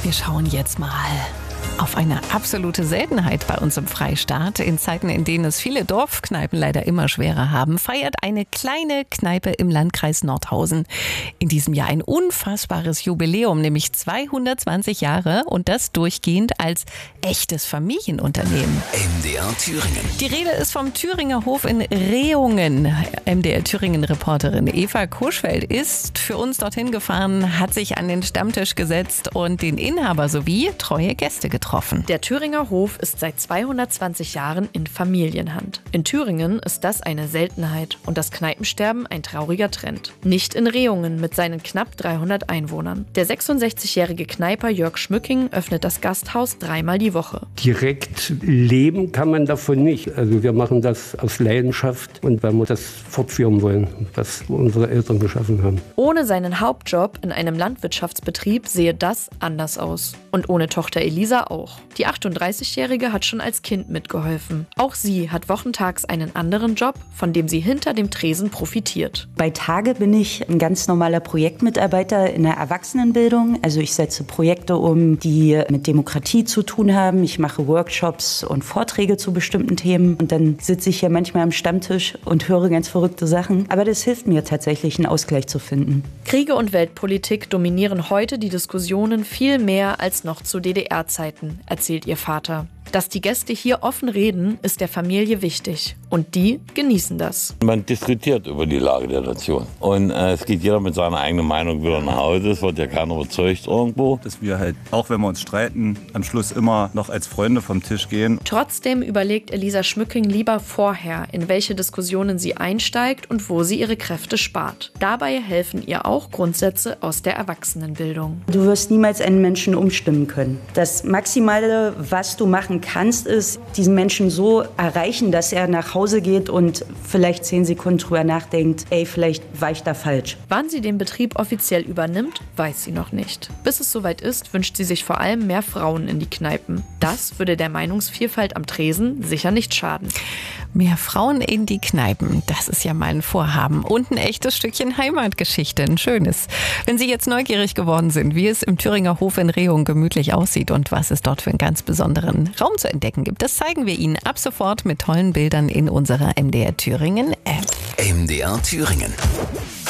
Wir schauen jetzt mal auf eine absolute Seltenheit bei uns im Freistaat. In Zeiten, in denen es viele Dorfkneipen leider immer schwerer haben, feiert eine kleine Kneipe im Landkreis Nordhausen in diesem Jahr ein unfassbares Jubiläum, nämlich 220 Jahre und das durchgehend als echtes Familienunternehmen. MDR Thüringen. Die Rede ist vom Thüringer Hof in Rehungen. MDR Thüringen-Reporterin Eva Kuschfeld ist für uns dorthin gefahren, hat sich an den Stammtisch gesetzt und den Inhaber sowie treue Gäste getroffen. Der Thüringer Hof ist seit 220 Jahren in Familienhand. In Thüringen ist das eine Seltenheit und das Kneipensterben ein trauriger Trend. Nicht in Rehungen mit seinen knapp 300 Einwohnern. Der 66-jährige Kneiper Jörg Schmücking öffnet das Gasthaus 3-mal die Woche. Direkt leben kann man davon nicht. Also wir machen das aus Leidenschaft und weil wir das fortführen wollen, was unsere Eltern geschaffen haben. Ohne seinen Hauptjob in einem Landwirtschaftsbetrieb sehe das anders aus. Und ohne Tochter Elisa auch. Die 38-Jährige hat schon als Kind mitgeholfen. Auch sie hat wochentags einen anderen Job, von dem sie hinter dem Tresen profitiert. Bei Tage bin ich ein ganz normaler Projektmitarbeiter in der Erwachsenenbildung. Also ich setze Projekte um, die mit Demokratie zu tun haben. Ich mache Workshops und Vorträge zu bestimmten Themen. Und dann sitze ich hier manchmal am Stammtisch und höre ganz verrückte Sachen. Aber das hilft mir tatsächlich, einen Ausgleich zu finden. Kriege und Weltpolitik dominieren heute die Diskussionen viel mehr als noch zu DDR-Zeiten, erzählt ihr Vater. Dass die Gäste hier offen reden, ist der Familie wichtig. Und die genießen das. Man diskutiert über die Lage der Nation. Und es geht jeder mit seiner eigenen Meinung wieder nach Hause. Es wird ja keiner überzeugt irgendwo. Dass wir halt, auch wenn wir uns streiten, am Schluss immer noch als Freunde vom Tisch gehen. Trotzdem überlegt Elisa Schmücking lieber vorher, in welche Diskussionen sie einsteigt und wo sie ihre Kräfte spart. Dabei helfen ihr auch Grundsätze aus der Erwachsenenbildung. Du wirst niemals einen Menschen umstimmen können. Das Maximale, was du machen kannst, ist, diesen Menschen so erreichen, dass er nach Hause geht und vielleicht 10 Sekunden drüber nachdenkt, vielleicht war ich da falsch. Wann sie den Betrieb offiziell übernimmt, weiß sie noch nicht. Bis es soweit ist, wünscht sie sich vor allem mehr Frauen in die Kneipen. Das würde der Meinungsvielfalt am Tresen sicher nicht schaden. Mehr Frauen in die Kneipen, das ist ja mal ein Vorhaben. Und ein echtes Stückchen Heimatgeschichte, ein schönes. Wenn Sie jetzt neugierig geworden sind, wie es im Thüringer Hof in Rehungen gemütlich aussieht und was es dort für einen ganz besonderen Raum zu entdecken gibt, das zeigen wir Ihnen ab sofort mit tollen Bildern in unserer MDR Thüringen App. MDR Thüringen.